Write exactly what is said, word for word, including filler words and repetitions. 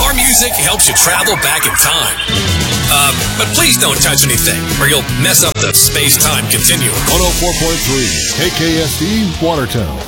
Our music helps you travel back in time. Uh, but please don't touch anything, or you'll mess up the space-time continuum. one oh four point three K K S D, Watertown.